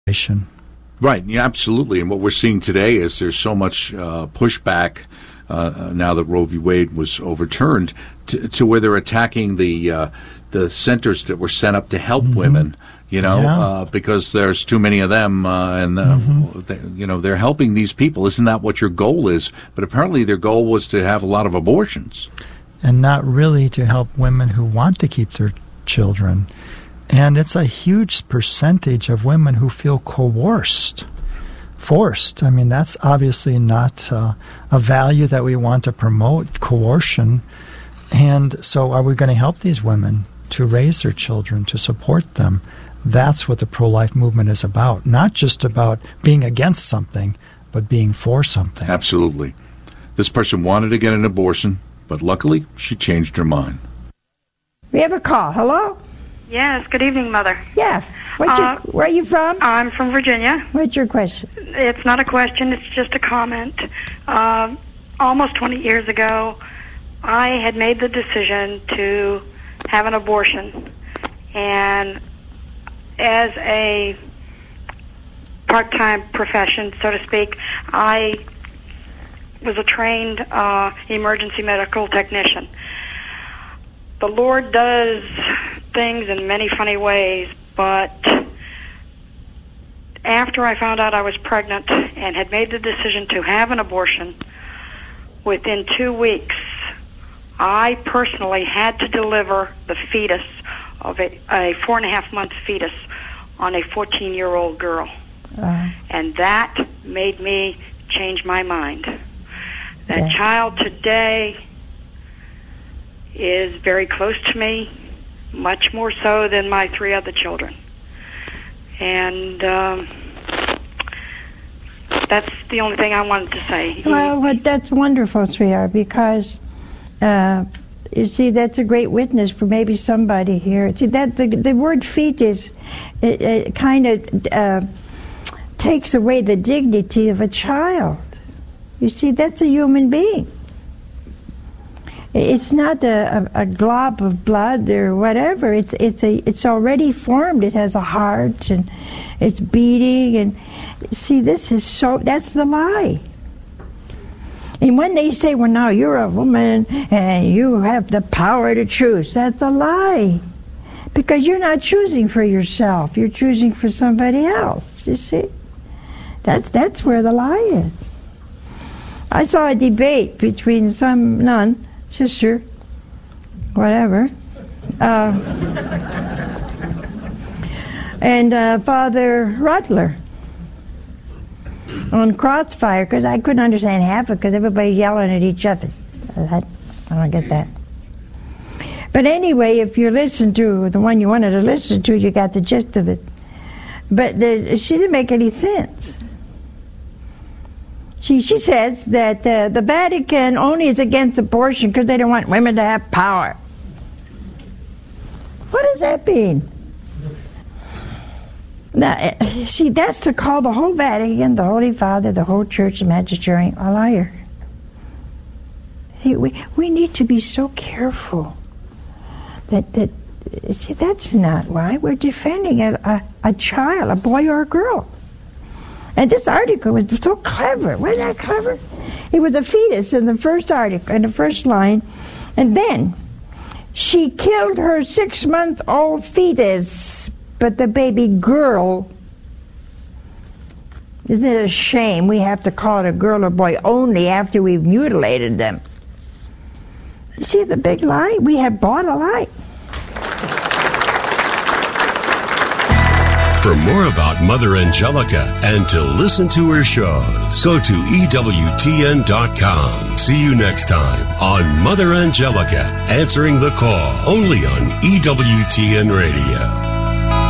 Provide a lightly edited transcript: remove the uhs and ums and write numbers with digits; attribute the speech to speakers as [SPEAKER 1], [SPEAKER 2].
[SPEAKER 1] Right, yeah, absolutely. And what we're seeing today is there's so much pushback now that Roe v. Wade was overturned to where they're attacking the centers that were set up to help women, because there's too many of them, they're helping these people. Isn't that what your goal is? But apparently their goal was to have a lot of abortions.
[SPEAKER 2] And not really to help women who want to keep their children. And it's a huge percentage of women who feel forced. I mean, that's obviously not a value that we want to promote, coercion. And so are we going to help these women to raise their children, to support them? That's what the pro-life movement is about. Not just about being against something, but being for something.
[SPEAKER 1] Absolutely. This person wanted to get an abortion, but luckily she changed her mind.
[SPEAKER 3] We have a call. Hello?
[SPEAKER 4] Yes, good evening, Mother.
[SPEAKER 3] Yeah. Where are you from?
[SPEAKER 4] I'm from Virginia.
[SPEAKER 3] What's your question?
[SPEAKER 4] It's not a question, it's just a comment. Almost 20 years ago, I had made the decision to have an abortion. And as a part-time profession, so to speak, I was a trained emergency medical technician. The Lord does things in many funny ways, but after I found out I was pregnant and had made the decision to have an abortion, within 2 weeks, I personally had to deliver the fetus of a 4.5-month fetus on a 14-year-old girl. And that made me change my mind. That child today is very close to me, much more so than my 3 other children. And that's the only thing I wanted to say.
[SPEAKER 3] Well, that's wonderful, sweetheart, because you see, that's a great witness for maybe somebody here. See, that the word fetus, it kind of takes away the dignity of a child. You see, that's a human being. It's not a glob of blood or whatever. It's already formed. It has a heart and it's beating. And see, that's the lie. And when they say, well, now you're a woman and you have the power to choose, that's a lie. Because you're not choosing for yourself. You're choosing for somebody else, you see. That's where the lie is. I saw a debate between some nun, sister, whatever, and Father Rutler on Crossfire, because I couldn't understand half of it because everybody's yelling at each other. I don't get that. But anyway, if you listen to the one you wanted to listen to, you got the gist of it. But she didn't make any sense. She says that the Vatican only is against abortion because they don't want women to have power. What does that mean? Now, see, that's to call the whole Vatican, the Holy Father, the whole Church, the Magisterium, a liar. See, we need to be so careful that see, that's not why we're defending a child, a boy or a girl. And this article was so clever. Wasn't that clever? It was a fetus in the first article, in the first line. And then she killed her 6-month-old fetus, but the baby girl, isn't it a shame we have to call it a girl or boy only after we've mutilated them? You see the big lie? We have bought a lie.
[SPEAKER 5] For more about Mother Angelica and to listen to her shows, go to EWTN.com. See you next time on Mother Angelica, answering the call, only on EWTN Radio.